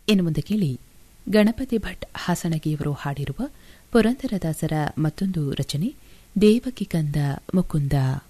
ಇನ್ನು ಮುಂದೆ ಕೇಳಿ ಗಣಪತಿ ಭಟ್ ಹಾಸಣಗಿಯವರು ಹಾಡಿರುವ ಪುರಂದರದಾಸರ ಮತ್ತೊಂದು ರಚನೆ ದೇವಕಿ ಕಂದ ಮುಕುಂದ.